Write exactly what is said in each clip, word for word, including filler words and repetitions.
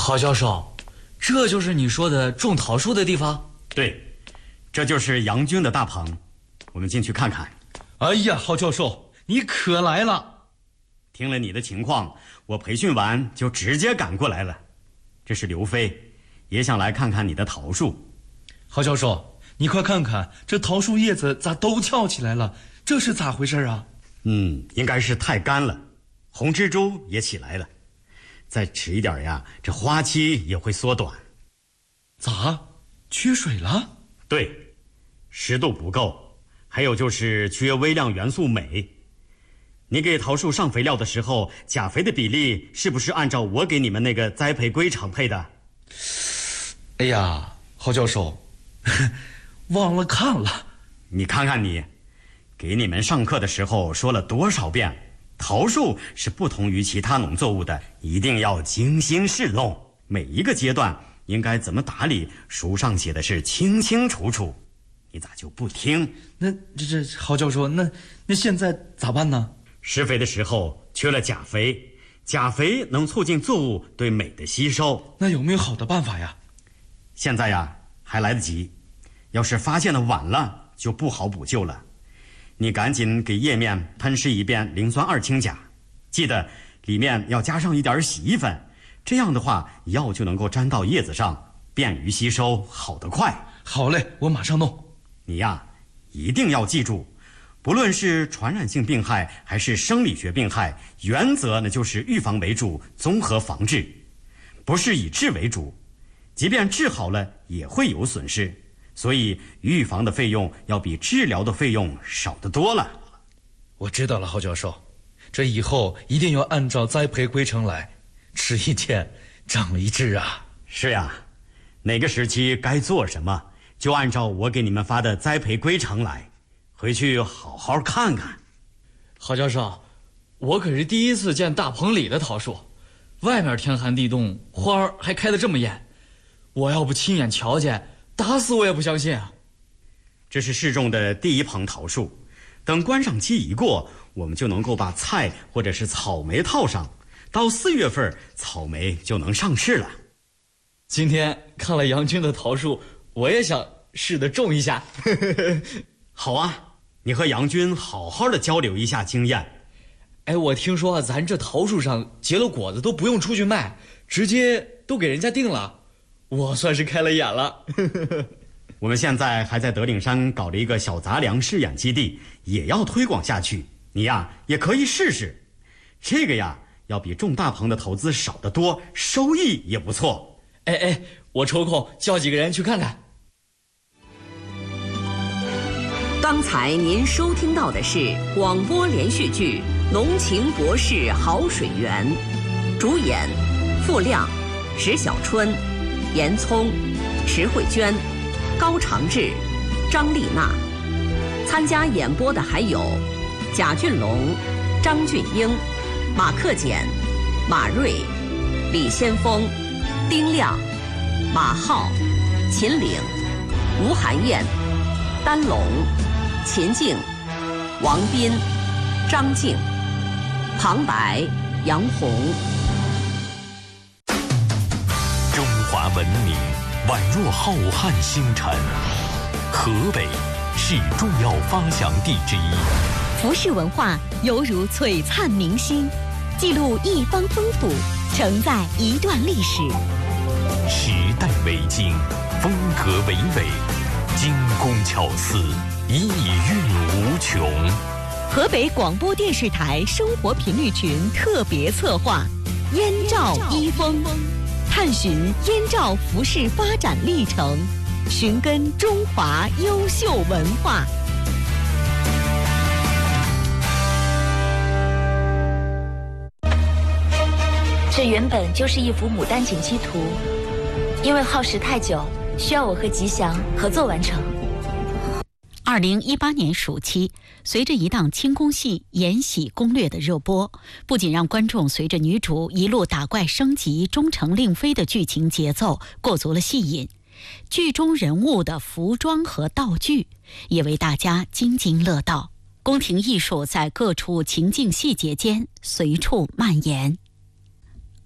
郝教授，这就是你说的种桃树的地方？ 对，这就是杨军的大棚，我们进去看看。 哎呀，郝教授，你可来了！ 听了你的情况，我培训完就直接赶过来了。这是刘飞，也想来看看你的桃树。 郝教授，你快看看，这桃树叶子咋都翘起来了？这是咋回事啊？ 嗯，应该是太干了，红蜘蛛也起来了。再迟一点呀，这花期也会缩短。 咋？缺水了？ 对，湿度不够，还有就是缺微量元素镁。你给桃树上肥料的时候，钾肥的比例是不是按照我给你们那个栽培规程配的？ 哎呀，郝教授，忘了看了。 你看看你，给你们上课的时候说了多少遍，桃树是不同于其他农作物的，一定要精心侍弄，每一个阶段应该怎么打理，书上写的是清清楚楚。你咋就不听？ 那这这郝教授，那那现在咋办呢？ 施肥的时候缺了钾肥，钾肥能促进作物对镁的吸收。 那有没有好的办法呀？ 现在呀还来得及，要是发现的晚了就不好补救了。你赶紧给叶面喷施一遍磷酸二氢钾，记得里面要加上一点洗衣粉，这样的话药就能够沾到叶子上，便于吸收，好得快。 好嘞，我马上弄。 你呀一定要记住，不论是传染性病害还是生理学病害，原则呢就是预防为主，综合防治，不是以治为主。即便治好了也会有损失，所以预防的费用要比治疗的费用少得多了。 我知道了，郝教授，这以后一定要按照栽培规程来，吃一堑长一智啊。 是呀，哪个时期该做什么，就按照我给你们发的栽培规程来，回去好好看看。 郝教授，我可是第一次见大棚里的桃树，外面天寒地冻，花儿还开得这么艳，我要不亲眼瞧见，打死我也不相信啊。 这是试种的第一棚桃树，等观赏期一过，我们就能够把菜或者是草莓套上，到四月份草莓就能上市了。 今天看了杨军的桃树，我也想试着种一下。 好啊，你和杨军好好的交流一下经验。 哎，我听说咱这桃树上结了果子都不用出去卖，直接都给人家订了，我算是开了眼了。 我们现在还在德岭山搞了一个小杂粮试验基地，也要推广下去。你呀也可以试试，这个呀要比种大棚的投资少得多，收益也不错。 哎哎，我抽空叫几个人去看看。 刚才您收听到的是广播连续剧《浓情博士好水源》，主演傅亮、石小春、严聪、石慧娟、高长志、张丽娜。参加演播的还有贾俊龙、张俊英、马克简、马瑞、李先锋、丁亮、马浩、秦岭、吴寒燕、丹龙、秦静、王斌、张静、旁白杨红。 中华文明宛若浩瀚星辰，河北是重要发祥地之一。 服饰文化犹如璀璨明星，记录一方风土，承载一段历史。 时代为经，风格为纬，精工巧思，意蕴无穷。 河北广播电视台生活频率群特别策划《燕赵一风》，探寻燕赵服饰发展历程，寻根中华优秀文化。 这原本就是一幅牡丹锦鸡图，因为耗时太久，需要我和吉祥合作完成。 二零一八年暑期，随着一档清宫戏《延禧攻略》的热播，不仅让观众随着女主一路打怪升级、终成令妃的剧情节奏过足了戏瘾，剧中人物的服装和道具也为大家津津乐道。宫廷艺术在各处情境细节间随处蔓延。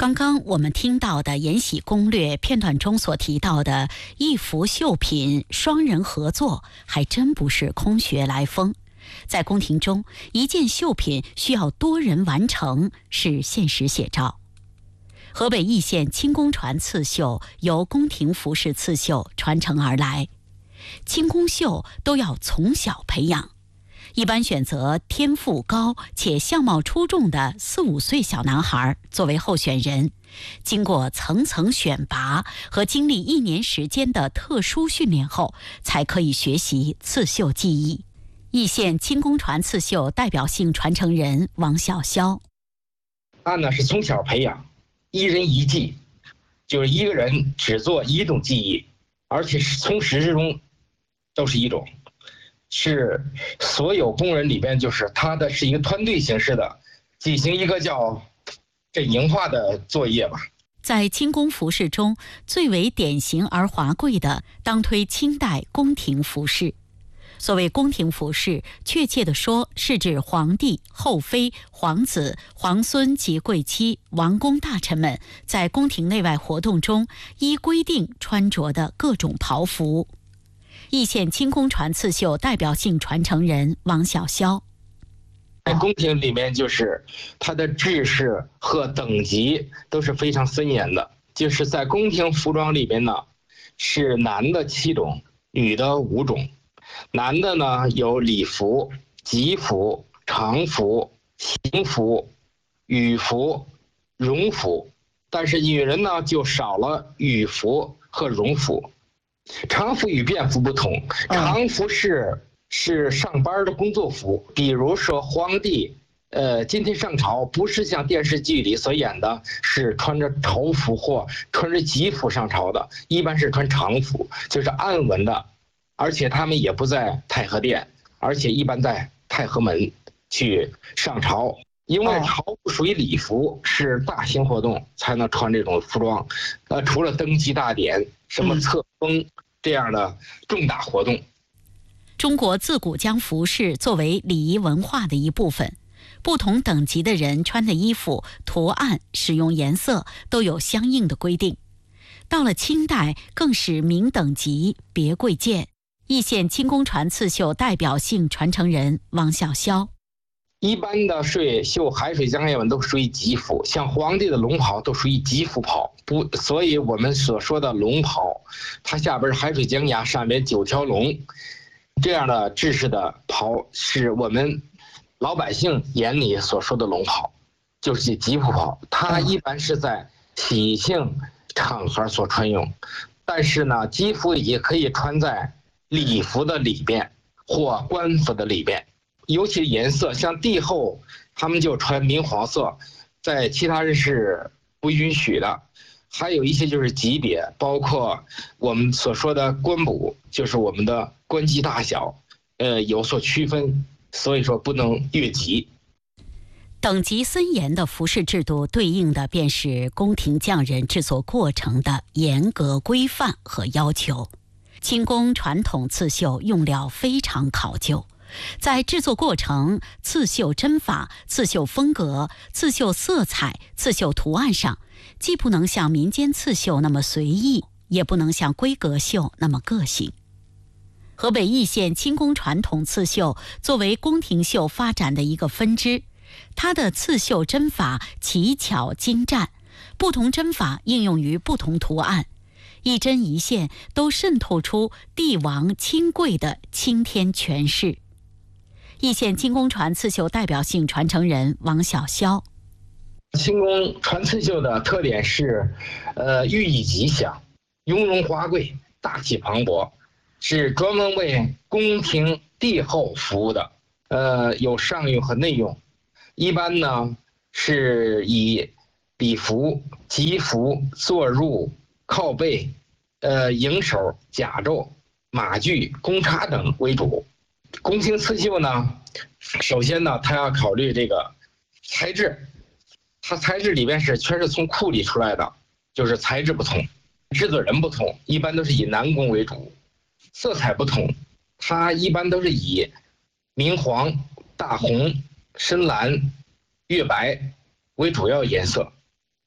刚刚我们听到的《延禧攻略》片段中所提到的一幅绣品双人合作，还真不是空穴来风。在宫廷中，一件绣品需要多人完成，是现实写照。河北易县清宫传刺绣由宫廷服饰刺绣传承而来，清宫绣都要从小培养，一般选择天赋高且相貌出众的四五岁小男孩作为候选人，经过层层选拔和经历一年时间的特殊训练后，才可以学习刺绣技艺。易县清宫传刺绣代表性传承人王小霄， 他呢是从小培养，一人一技，就是一个人只做一种技艺，而且是从始至终都是一种，是所有工人里边，就是他的是一个团队形式的进行一个叫阵营化的作业吧。 在清宫服饰中，最为典型而华贵的，当推清代宫廷服饰。所谓宫廷服饰，确切地说，是指皇帝、后妃、皇子、皇孙及贵戚、王公大臣们在宫廷内外活动中依规定穿着的各种袍服。易县清宫传刺绣代表性传承人王小霄， 在宫廷里面，就是它的制式和等级都是非常森严的。就是在宫廷服装里边呢，是男的七种，女的五种。男的呢有礼服、吉服、常服、行服、羽服、荣服，但是女人呢就少了羽服和荣服。常服与便服不同，常服是是上班的工作服，比如说皇帝呃今天上朝，不是像电视剧里所演的是穿着朝服或穿着吉服上朝的，一般是穿常服，就是暗纹的，而且他们也不在太和殿，而且一般在太和门去上朝，因为朝服属于礼服，是大型活动才能穿这种服装。呃，除了登基大典、什么册封这样的重大活动。 中国自古将服饰作为礼仪文化的一部分，不同等级的人穿的衣服、图案、使用颜色都有相应的规定。到了清代，更是明等级别贵贱。易县清宫传刺绣代表性传承人王小霄， 一般的水绣海水江叶纹都属于吉服，像皇帝的龙袍都属于吉服袍，不，所以我们所说的龙袍，它下边是海水江崖，上边九条龙，这样的制式的袍是我们老百姓眼里所说的龙袍，就是吉服袍，它一般是在喜庆场合所穿用，但是呢，吉服也可以穿在礼服的里边或官服的里边，尤其颜色，像帝后他们就穿明黄色，在其他人是不允许的。还有一些就是级别，包括我们所说的官补，就是我们的官级大小，呃，有所区分，所以说不能越级。 等级森严的服饰制度，对应的便是宫廷匠人制作过程的严格规范和要求。清宫传统刺绣用料非常考究，在制作过程、刺绣针法、刺绣风格、刺绣色彩、刺绣图案上，既不能像民间刺绣那么随意，也不能像规格绣那么个性。河北易县清宫传统刺绣作为宫廷绣发展的一个分支，它的刺绣针法奇巧精湛，不同针法应用于不同图案，一针一线都渗透出帝王亲贵的青天权势。易县清宫传刺绣代表性传承人王小霄， 清宫传刺绣的特点是，呃，寓意吉祥、雍容华贵、大气磅礴，是专门为宫廷帝后服务的，呃，有上用和内用。一般呢是以礼服、吉服、坐入、靠背、呃迎手、甲胄、马具、弓叉等为主。宫廷刺绣呢，首先呢，它要考虑这个材质，它材质里边是全是从库里出来的，就是材质不同，制作人不同，一般都是以男工为主。色彩不同，它一般都是以明黄、大红、深蓝、月白为主要颜色。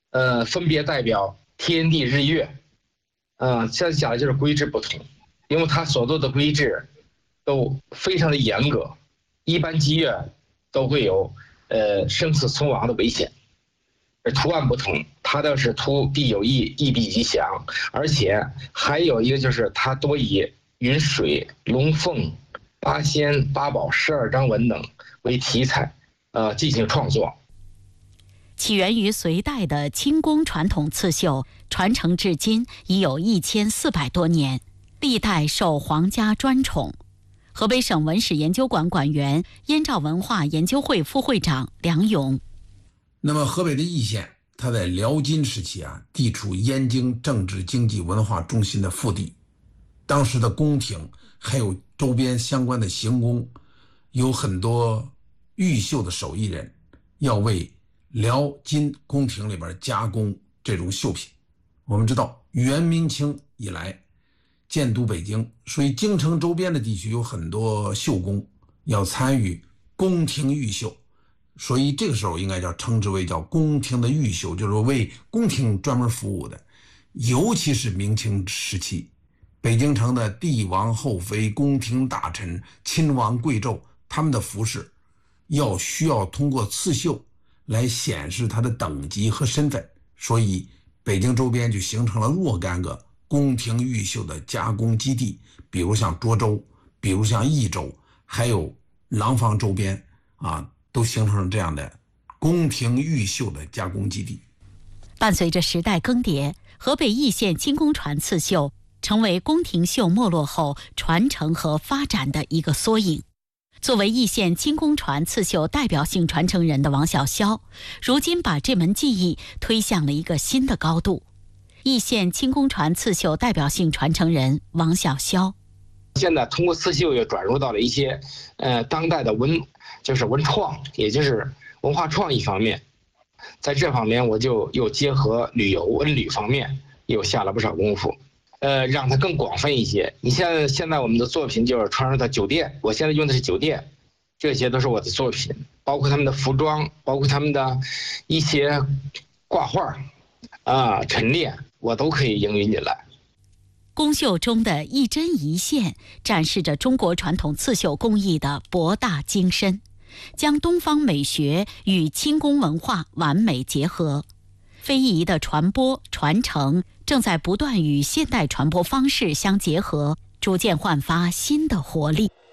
呃，分别代表天地日月。嗯、呃，这讲的就是规制不同，因为它所做的规制都非常的严格，一般祭月都会有呃生死存亡的危险。而图案不同，它的是图必有益，益必吉祥，而且还有一个就是它多以云水、龙凤、八仙、八宝、十二章文等为题材，呃，进行创作。 起源于隋代的清宫传统刺绣，传承至今已有一千四百多年，历代受皇家专宠。河北省文史研究馆馆员、燕赵文化研究会副会长梁勇。 那么河北的易县，它在辽金时期啊，地处燕京政治经济文化中心的腹地，当时的宫廷还有周边相关的行宫，有很多玉绣的手艺人要为辽金宫廷里边加工这种绣品。我们知道元明清以来建都北京，所以京城周边的地区有很多绣工要参与宫廷御绣，所以这个时候应该叫称之为叫宫廷的御绣，就是为宫廷专门服务的。尤其是明清时期，北京城的帝王后妃、宫廷大臣、亲王贵胄，他们的服饰要需要通过刺绣来显示他的等级和身份，所以北京周边就形成了若干个宫廷御绣的加工基地，比如像涿州，比如像益州，还有廊坊周边啊，都形成了这样的宫廷御绣的加工基地。 伴随着时代更迭，河北易县金宫传刺绣成为宫廷绣没落后传承和发展的一个缩影。作为易县金宫传刺绣代表性传承人的王小霄，如今把这门技艺推向了一个新的高度。易县金宫传刺绣代表性传承人王小霄， 现在通过刺绣又转入到了一些呃当代的文，就是文创，也就是文化创意方面。在这方面，我就又结合旅游文旅方面，又下了不少功夫。呃，让它更广泛一些。你像现在我们的作品就是传入到酒店，我现在用的是酒店，这些都是我的作品，包括他们的服装，包括他们的一些挂画啊、陈列，我都可以应用进来。 宫绣中的一针一线，展示着中国传统刺绣工艺的博大精深，将东方美学与清宫文化完美结合。非遗的传播传承正在不断与现代传播方式相结合，逐渐焕发新的活力。